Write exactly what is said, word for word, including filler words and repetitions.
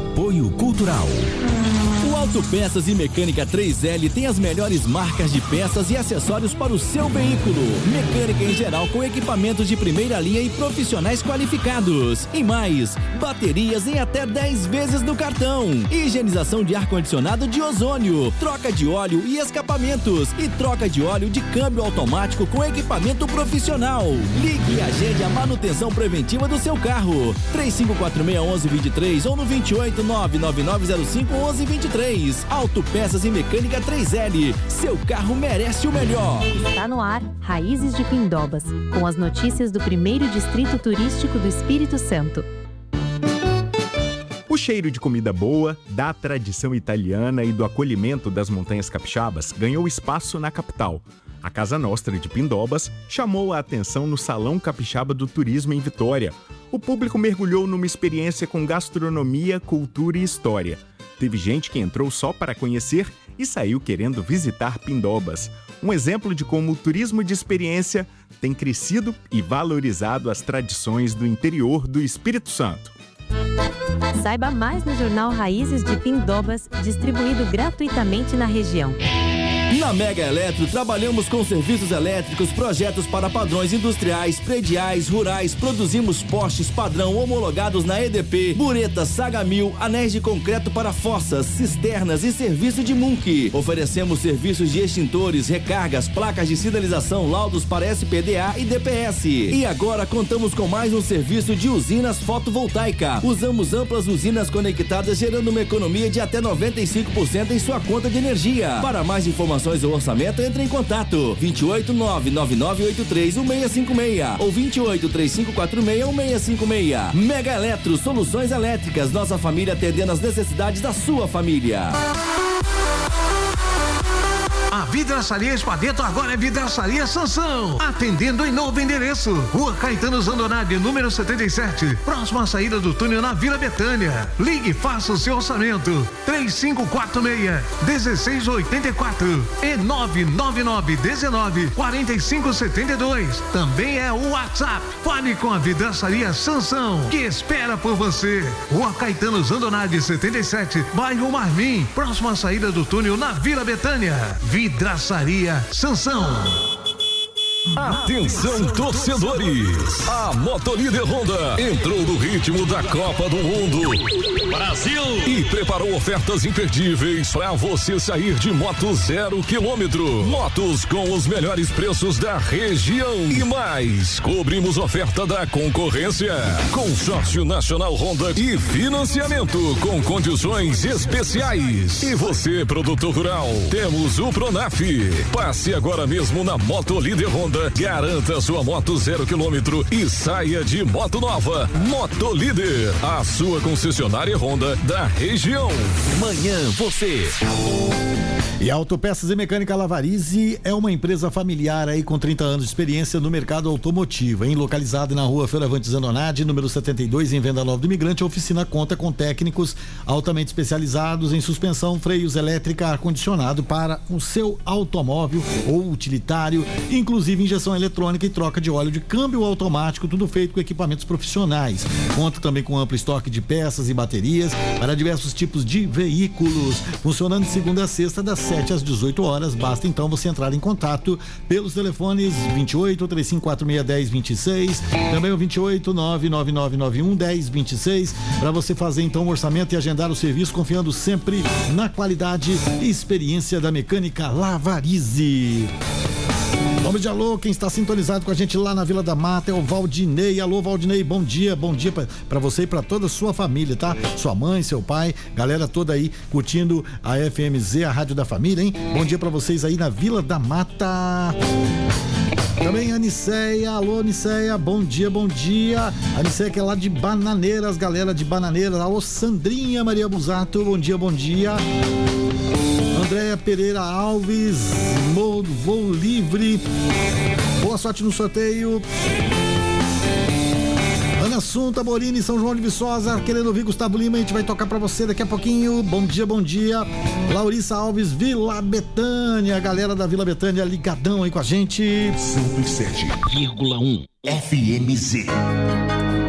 Apoio Cultural. O Autopeças e Mecânica três L tem as melhores marcas de peças e acessórios para o seu veículo. Mecânica em geral com equipamentos de primeira linha e profissionais qualificados. E mais, baterias em até dez vezes no cartão. Higienização de ar-condicionado de ozônio. Troca de óleo e escapamentos. E troca de óleo de câmbio automático com equipamento profissional. Ligue e agende a manutenção preventiva do seu carro. três cinco quatro seis, um um dois três ou no vinte e oito, nove nove nove zero cinco, onze vinte e três. Autopeças e Mecânica três L. Seu carro merece o melhor. Está no ar Raízes de Pindobas, com as notícias do primeiro distrito turístico do Espírito Santo. O cheiro de comida boa, da tradição italiana e do acolhimento das montanhas capixabas ganhou espaço na capital. A Casa Nostra de Pindobas chamou a atenção no Salão Capixaba do Turismo em Vitória. O público mergulhou numa experiência com gastronomia, cultura e história. Teve gente que entrou só para conhecer e saiu querendo visitar Pindobas. Um exemplo de como o turismo de experiência tem crescido e valorizado as tradições do interior do Espírito Santo. Saiba mais no jornal Raízes de Pindobas, distribuído gratuitamente na região. Na Mega Eletro, trabalhamos com serviços elétricos, projetos para padrões industriais, prediais, rurais, produzimos postes padrão homologados na E D P, buretas, Saga Mil, anéis de concreto para fossas, cisternas e serviço de Munk. Oferecemos serviços de extintores, recargas, placas de sinalização, laudos para S P D A e D P S. E agora contamos com mais um serviço de usinas fotovoltaica. Usamos amplas usinas conectadas, gerando uma economia de até noventa e cinco por cento em sua conta de energia. Para mais informações ou orçamento, entre em contato vinte e oito, nove nove nove oito três um seis cinco seis ou vinte e oito, três cinco quatro seis um seis cinco seis. Mega Eletro, soluções elétricas, nossa família atendendo as necessidades da sua família. A Vidraçaria Espadeto agora é Vidraçaria Sansão, atendendo em novo endereço, Rua Caetano Zandonade, número setenta e sete, próxima à saída do túnel na Vila Betânia. Ligue e faça o seu orçamento, três cinco quatro seis, um seis oito quatro e nove nove nove, um nove, quatro cinco sete dois. Também é o WhatsApp. Fale com a Vidraçaria Sansão, que espera por você. Rua Caetano Zandonade, setenta e sete, bairro Marmim, próxima à saída do túnel na Vila Betânia. Vidraçaria Sansão. Atenção, torcedores! A Motolíder Honda entrou no ritmo da Copa do Mundo Brasil e preparou ofertas imperdíveis para você sair de moto zero quilômetro. Motos com os melhores preços da região e mais. Cobrimos oferta da concorrência. Consórcio Nacional Honda e financiamento com condições especiais. E você, produtor rural, temos o Pronaf. Passe agora mesmo na Motolíder Honda. Garanta sua moto zero quilômetro e saia de moto nova. Motolíder, a sua concessionária Honda da região. Manhã você. E a Autopeças e Mecânica Lavarize é uma empresa familiar aí com trinta anos de experiência no mercado automotivo, hein? Localizada na rua Fioravante Zandonade, número setenta e dois, em Venda Nova do Imigrante. A oficina conta com técnicos altamente especializados em suspensão, freios, elétrica, ar-condicionado para o seu automóvel ou utilitário, inclusive injeção eletrônica e troca de óleo de câmbio automático, tudo feito com equipamentos profissionais. Conta também com amplo estoque de peças e baterias para diversos tipos de veículos, funcionando de segunda a sexta, das sete às dezoito horas. Basta então você entrar em contato pelos telefones vinte e oito, três cinco quatro seis, um zero dois seis, também o vinte e oito, nove nove nove nove um, um zero dois seis, para você fazer então o orçamento e agendar o serviço, confiando sempre na qualidade e experiência da Mecânica Lavarize. Vamos de alô, quem está sintonizado com a gente lá na Vila da Mata é o Valdinei. Alô, Valdinei, bom dia, bom dia para você e para toda a sua família, tá? Sua mãe, seu pai, galera toda aí curtindo a F M Z, a rádio da família, hein? Bom dia para vocês aí na Vila da Mata. Também a Aniceia, alô Aniceia, bom dia, bom dia. A Aniceia que é lá de Bananeiras, galera de Bananeiras. Alô Sandrinha Maria Busato, bom dia, bom dia. Andréia Pereira Alves, voo livre. Boa sorte no sorteio. Ana Assunta Morini, São João de Viçosa, querendo ouvir Gustavo Lima, a gente vai tocar pra você daqui a pouquinho. Bom dia, bom dia. Laurissa Alves, Vila Betânia, galera da Vila Betânia ligadão aí com a gente. cento e sete vírgula um F M Z.